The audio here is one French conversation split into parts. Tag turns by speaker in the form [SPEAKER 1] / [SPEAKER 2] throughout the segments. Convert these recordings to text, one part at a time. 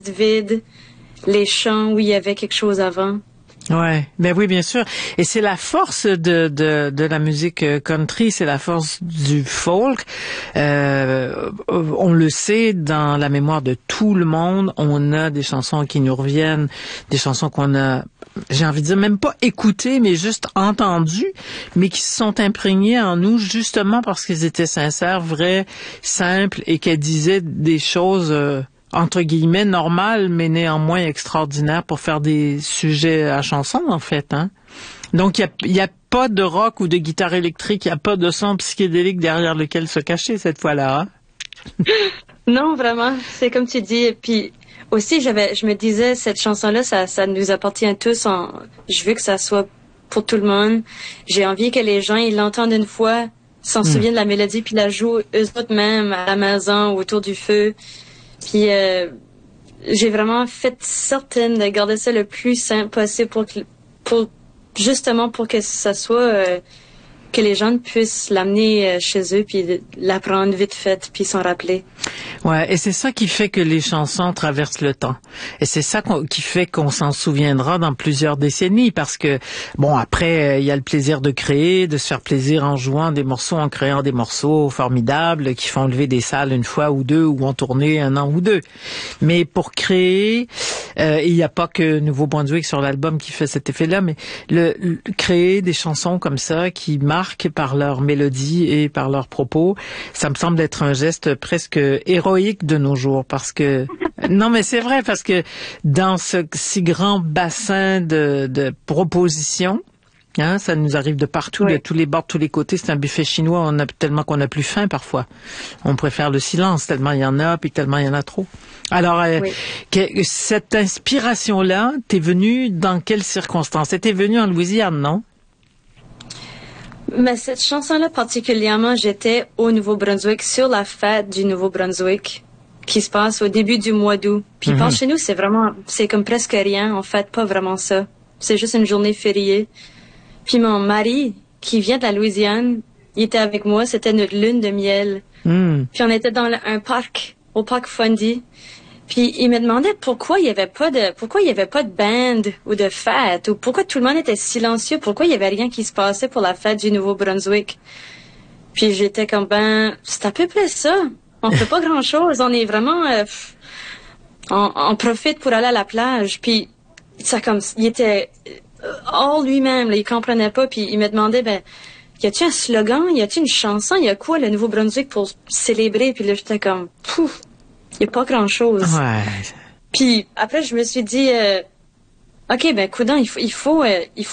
[SPEAKER 1] vide, les chants où il y avait quelque chose avant.
[SPEAKER 2] Ouais, ben oui, bien sûr. Et c'est la force de la musique country, c'est la force du folk. On le sait, dans la mémoire de tout le monde, on a des chansons qui nous reviennent, des chansons qu'on a, j'ai envie de dire, même pas écoutées, mais juste entendues, mais qui se sont imprégnées en nous justement parce qu'ils étaient sincères, vrais, simples et qu'elles disaient des choses entre guillemets, normal, mais néanmoins extraordinaire pour faire des sujets à chansons, en fait, hein. Donc, il y a pas de rock ou de guitare électrique, il y a pas de son psychédélique derrière lequel se cacher cette fois-là, hein?
[SPEAKER 1] Non, vraiment, c'est comme tu dis. Puis aussi, je me disais, cette chanson-là, ça nous appartient tous. Je veux que ça soit pour tout le monde. J'ai envie que les gens, ils l'entendent une fois, s'en souviennent de la mélodie, puis la jouent eux autres mêmes à la maison, autour du feu. Puis j'ai vraiment fait certaine de garder ça le plus simple possible justement pour que ça soit que les gens puissent l'amener chez eux puis l'apprendre vite fait puis s'en rappeler.
[SPEAKER 2] Ouais, et c'est ça qui fait que les chansons traversent le temps. Et c'est ça qui fait qu'on s'en souviendra dans plusieurs décennies parce que, bon, après, il y a le plaisir de créer, de se faire plaisir en jouant des morceaux, en créant des morceaux formidables qui font lever des salles une fois ou deux ou en tourner un an ou deux. Mais pour créer, il n'y a pas que Nouveau-Brunswick sur l'album qui fait cet effet-là, mais créer des chansons comme ça qui marquent par leur mélodie et par leurs propos, ça me semble être un geste presque héroïque de nos jours parce que non mais c'est vrai parce que dans ce si grand bassin de propositions, hein, ça nous arrive de partout, oui, de tous les bords, de tous les côtés, c'est un buffet chinois, on a tellement qu'on n'a plus faim parfois. On préfère le silence tellement il y en a puis tellement il y en a trop. Alors oui, cette inspiration là, t'es venue dans quelles circonstances? T'es venue en Louisiane, non?
[SPEAKER 1] Mais cette chanson-là particulièrement, j'étais au Nouveau-Brunswick, sur la fête du Nouveau-Brunswick, qui se passe au début du mois d'août. Puis par chez nous, c'est comme presque rien, on fête pas vraiment ça. C'est juste une journée fériée. Puis mon mari, qui vient de la Louisiane, il était avec moi, c'était notre lune de miel. Puis on était dans un parc, au parc Fundy. Puis il me demandait pourquoi il y avait pas de band ou de fête ou pourquoi tout le monde était silencieux, pourquoi il y avait rien qui se passait pour la fête du Nouveau-Brunswick. Puis j'étais comme c'est à peu près ça. On fait pas grand-chose, on est vraiment on profite pour aller à la plage. Puis ça comme il était hors lui-même, là, il comprenait pas puis il me demandait y a-tu un slogan, y a-tu une chanson, y a quoi le Nouveau-Brunswick pour célébrer, puis là j'étais comme pouf. Il n'y a pas grand-chose.
[SPEAKER 2] Ouais.
[SPEAKER 1] Puis après, je me suis dit, OK, coudonc, il faut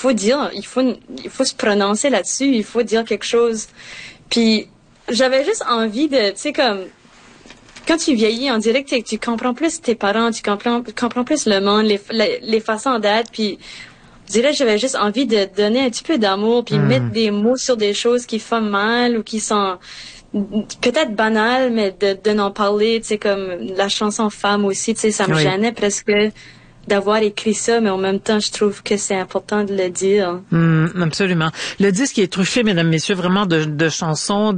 [SPEAKER 1] se prononcer là-dessus, il faut dire quelque chose. Puis j'avais juste envie de, tu sais, comme, quand tu vieillis, on dirait que tu comprends plus tes parents, tu comprends plus le monde, les façons d'être, puis je dirais que j'avais juste envie de donner un petit peu d'amour, puis mettre des mots sur des choses qui font mal ou qui sont peut-être banal, mais de n'en parler, tu sais, comme la chanson Femme aussi, tu sais, ça me gênait presque d'avoir écrit ça, mais en même temps, je trouve que c'est important de le dire.
[SPEAKER 2] Absolument. Le disque est truffé, mesdames, messieurs, vraiment de chansons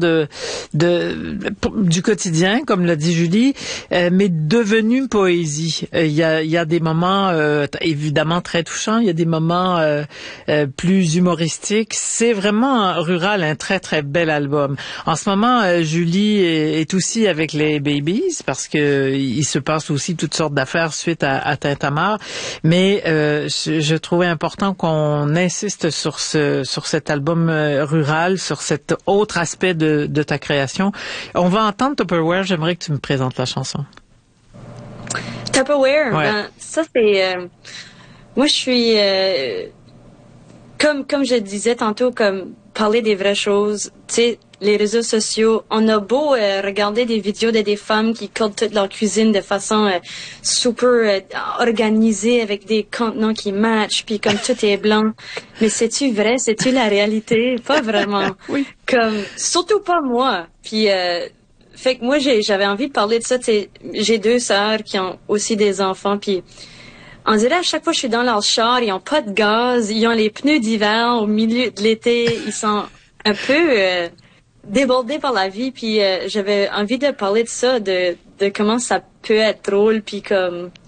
[SPEAKER 2] du quotidien, comme l'a dit Julie, mais devenu poésie. Il y a des moments évidemment très touchants, il y a des moments plus humoristiques. C'est vraiment rural, un très très bel album. En ce moment, Julie est aussi avec les Babies parce que il se passe aussi toutes sortes d'affaires suite à Tintamarre. Mais je trouvais important qu'on insiste sur cet album rural, sur cet autre aspect de ta création. On va entendre Tupperware. J'aimerais que tu me présentes la chanson.
[SPEAKER 1] Tupperware,
[SPEAKER 2] ouais.
[SPEAKER 1] Ça c'est moi je suis comme je disais tantôt, comme parler des vraies choses, tu sais, les réseaux sociaux, on a beau regarder des vidéos de des femmes qui codent toute leur cuisine de façon super organisée avec des contenants qui matchent, puis comme tout est blanc. Mais c'est-tu vrai? C'est-tu la réalité? Pas vraiment.
[SPEAKER 2] Oui.
[SPEAKER 1] Comme, surtout pas moi. Puis, fait que moi, j'avais envie de parler de ça. J'ai 2 sœurs qui ont aussi des enfants, puis on dirait à chaque fois que je suis dans leur char, ils ont pas de gaz, ils ont les pneus d'hiver au milieu de l'été, ils sont un peu débordés par la vie, puis j'avais envie de parler de ça, de comment ça peut être drôle, puis comme